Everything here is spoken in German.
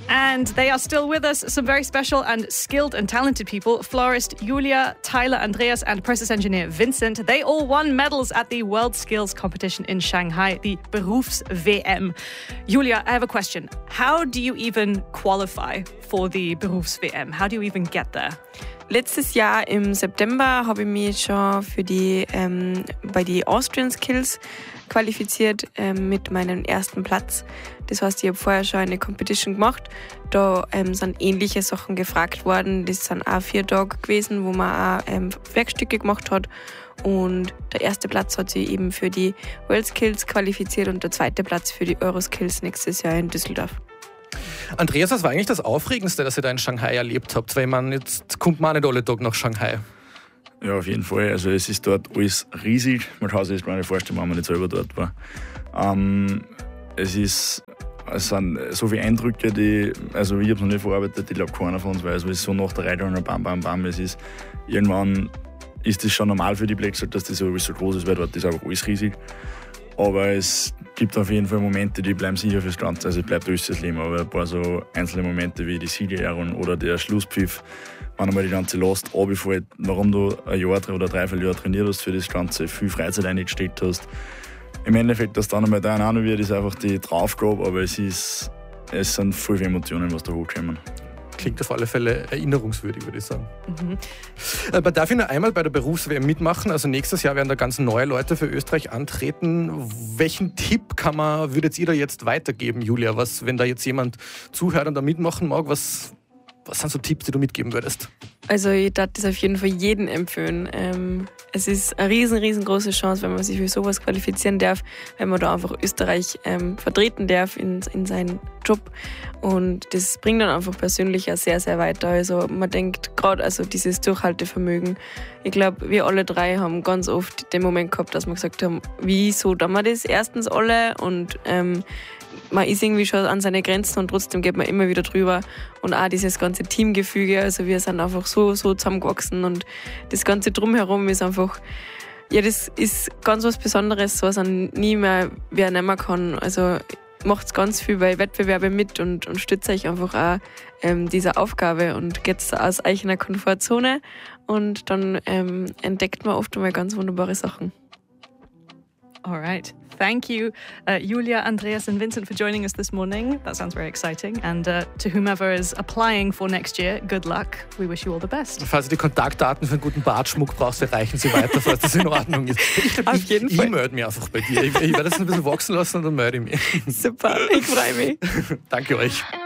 And they are still with us, some very special and skilled and talented people. Florist Julia, Tyler, Andreas and process engineer Vincent. They all won medals at the World Skills Competition in Shanghai, the Berufs-WM. Julia, I have a question. How do you even qualify for the Berufs-WM? How do you even get there? Letztes Jahr im September habe ich mich schon für bei die Austrian Skills qualifiziert mit meinem ersten Platz. Das heißt, ich habe vorher schon eine Competition gemacht. Da sind ähnliche Sachen gefragt worden. Das sind auch 4 Tage gewesen, wo man auch Werkstücke gemacht hat. Und der erste Platz hat sich eben für die World Skills qualifiziert und der zweite Platz für die Euroskills nächstes Jahr in Düsseldorf. Andreas, was war eigentlich das Aufregendste, das ihr da in Shanghai erlebt habt? Weil jetzt kommt man auch nicht alle Tage nach Shanghai. Ja, auf jeden Fall. Also es ist dort alles riesig. Man kann sich das gar nicht vorstellen, wenn man nicht selber dort war. Es sind so viele Eindrücke, also ich habe noch nicht verarbeitet, ich glaube keiner von uns, weil es ist so nach der Reihe bam, bam, bam. Irgendwann ist das schon normal für die Blacks, dass das so groß ist, weil dort ist einfach alles riesig. Aber es gibt auf jeden Fall Momente, die bleiben sicher fürs Ganze. Also es bleibt alles das Leben. Aber ein paar so einzelne Momente wie die Siegerehrung oder der Schlusspfiff, wenn einmal die ganze Last runterfällt, warum du ein Jahr oder 3-4 Jahre trainiert hast für das Ganze, viel Freizeit eingesteckt hast. Im Endeffekt, dass dann einmal da auch wird, ist einfach die Draufgabe, aber es sind viele Emotionen, was da hochkommen. Klingt auf alle Fälle erinnerungswürdig, würde ich sagen. Aber darf ich noch einmal bei der Berufs-WM mitmachen? Also nächstes Jahr werden da ganz neue Leute für Österreich antreten. Welchen Tipp würdet ihr da jetzt weitergeben, Julia? Wenn da jetzt jemand zuhört und da mitmachen mag, was sind so Tipps, die du mitgeben würdest? Also ich würde das auf jeden Fall jedem empfehlen. Es ist eine riesengroße Chance, wenn man sich für sowas qualifizieren darf, wenn man da einfach Österreich vertreten darf in seinem Job. Und das bringt dann einfach persönlich auch sehr, sehr weiter. Also man denkt gerade, also dieses Durchhaltevermögen. Ich glaube, wir alle 3 haben ganz oft den Moment gehabt, dass wir gesagt haben, wieso tun wir das erstens alle? Und man ist irgendwie schon an seine Grenzen und trotzdem geht man immer wieder drüber. Und auch dieses ganze Teamgefüge, also wir sind einfach so zusammengewachsen und das Ganze drumherum ist einfach, ja, das ist ganz was Besonderes, was man nie mehr wer nehmen kann. Also macht ganz viel bei Wettbewerben mit und stützt euch einfach auch dieser Aufgabe und geht aus eigener Komfortzone und dann entdeckt man oft einmal ganz wunderbare Sachen. All right. Thank you, Julia, Andreas and Vincent for joining us this morning. That sounds very exciting. And to whomever is applying for next year, good luck. We wish you all the best. Falls du die Kontaktdaten für einen guten Bartschmuck brauchst, erreichen sie weiter, falls das in Ordnung ist. Auf jeden Fall. Ich melde mich einfach bei dir. Ich werde das ein bisschen wachsen lassen und dann melde ich mich. Super, ich freue mich. Danke euch.